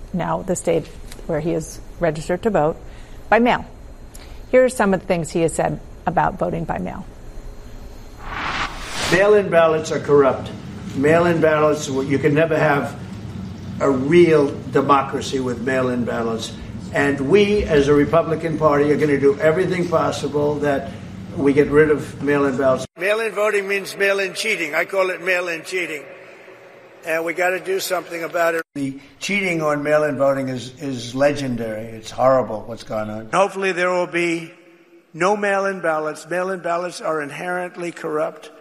now the state where he is registered to vote, by mail. Here are some of the things he has said about voting by mail. Mail-in ballots are corrupt. Mail-in ballots, you can never have a real democracy with mail-in ballots. And we, as a Republican Party, are going to do everything possible that we get rid of mail-in ballots. Mail-in voting means mail-in cheating. I call it mail-in cheating. And we got to do something about it. The cheating on mail-in voting is legendary. It's horrible what's gone on. Hopefully there will be no mail-in ballots. Mail-in ballots are inherently corrupt.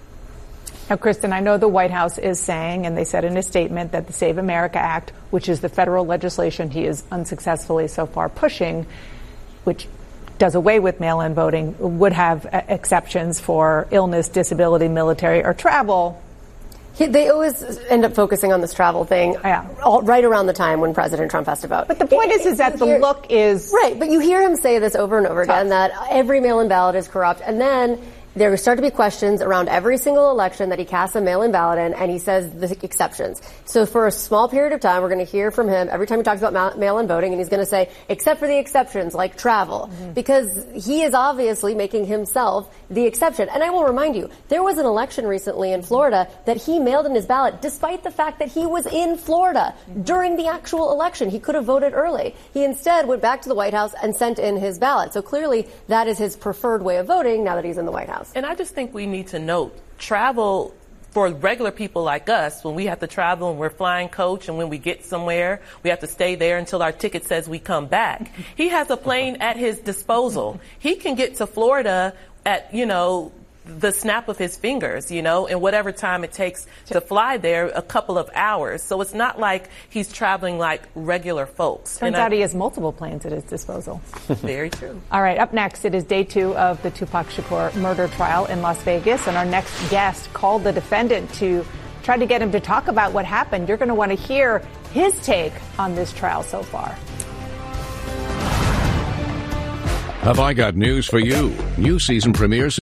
Now, Kristen, I know the White House is saying, and they said in a statement, that the Save America Act, which is the federal legislation he is unsuccessfully so far pushing, which does away with mail-in voting, would have exceptions for illness, disability, military, or travel. They always end up focusing on this travel thing right around the time when President Trump has to vote. But the point is that the look is... Right, but you hear him say this over and over again, that every mail-in ballot is corrupt, and then there start to be questions around every single election that he casts a mail-in ballot in, and he says the exceptions. So for a small period of time, we're going to hear from him every time he talks about mail-in voting, and he's going to say, except for the exceptions, like travel, because he is obviously making himself the exception. And I will remind you, there was an election recently in Florida that he mailed in his ballot, despite the fact that he was in Florida during the actual election. He could have voted early. He instead went back to the White House and sent in his ballot. So clearly, that is his preferred way of voting now that he's in the White House. And I just think we need to note travel for regular people like us, when we have to travel and we're flying coach and when we get somewhere, we have to stay there until our ticket says we come back. He has a plane at his disposal. He can get to Florida at, the snap of his fingers, in whatever time it takes to fly there, a couple of hours. So it's not like he's traveling like regular folks. Turns out he has multiple planes at his disposal. Very true. All right, up next, it is day 2 of the Tupac Shakur murder trial in Las Vegas, and our next guest called the defendant to try to get him to talk about what happened. You're going to want to hear his take on this trial so far. Have I got news for you? New season premieres